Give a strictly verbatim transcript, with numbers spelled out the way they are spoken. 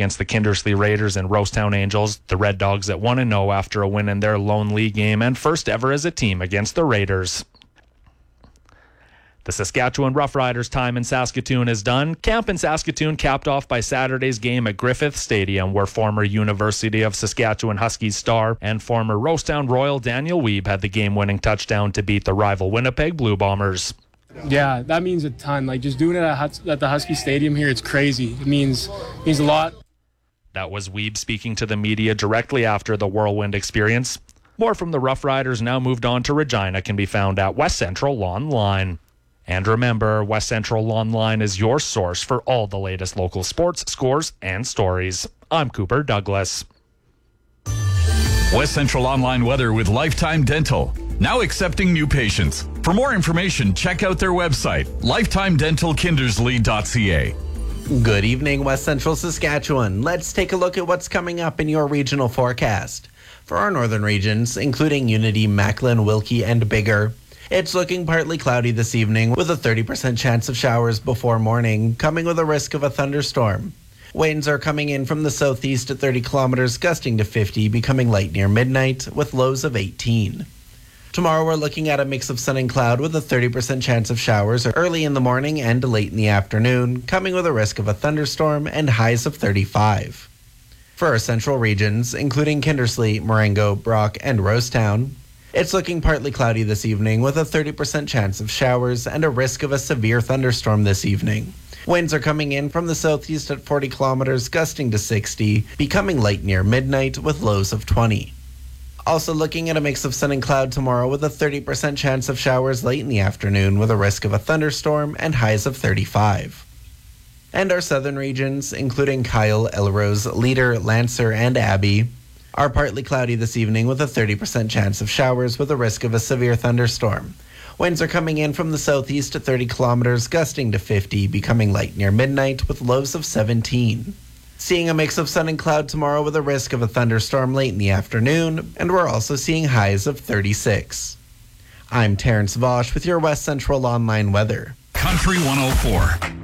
against the Kindersley Raiders and Rosetown Angels. The Red Dogs at one and oh after a win in their lone league game and first ever as a team against the Raiders. The Saskatchewan Roughriders' time in Saskatoon is done. Camp in Saskatoon capped off by Saturday's game at Griffith Stadium, where former University of Saskatchewan Huskies star and former Rosetown Royal Daniel Wiebe had the game-winning touchdown to beat the rival Winnipeg Blue Bombers. Yeah, that means a ton. Like, just doing it at, Hus- at the Husky Stadium here, it's crazy. It means means a lot. That was Wiebe speaking to the media directly after the whirlwind experience. More from the Roughriders now moved on to Regina can be found at West Central Online. And remember, West Central Online is your source for all the latest local sports, scores, and stories. I'm Cooper Douglas. West Central Online weather with Lifetime Dental. Now accepting new patients. For more information, check out their website, lifetime dental kindersley dot c a. Good evening, West Central Saskatchewan. Let's take a look at what's coming up in your regional forecast. For our northern regions, including Unity, Macklin, Wilkie, and Biggar, it's looking partly cloudy this evening with a thirty percent chance of showers before morning, coming with a risk of a thunderstorm. Winds are coming in from the southeast at thirty kilometers, gusting to fifty, becoming light near midnight with lows of eighteen. Tomorrow we're looking at a mix of sun and cloud with a thirty percent chance of showers early in the morning and late in the afternoon, coming with a risk of a thunderstorm and highs of thirty-five. For our central regions, including Kindersley, Marengo, Brock, and Rosetown, it's looking partly cloudy this evening with a thirty percent chance of showers and a risk of a severe thunderstorm this evening. Winds are coming in from the southeast at forty kilometers, gusting to sixty, becoming light near midnight with lows of twenty. Also looking at a mix of sun and cloud tomorrow with a thirty percent chance of showers late in the afternoon with a risk of a thunderstorm and highs of thirty-five. And our southern regions, including Kyle, Elrose, Leader, Lancer, and Abbey, are partly cloudy this evening with a thirty percent chance of showers with a risk of a severe thunderstorm. Winds are coming in from the southeast at thirty kilometers, gusting to fifty, becoming light near midnight with lows of seventeen. Seeing a mix of sun and cloud tomorrow with a risk of a thunderstorm late in the afternoon, and we're also seeing highs of thirty-six. I'm Terrence Vosch with your West Central Online weather. Country one oh four.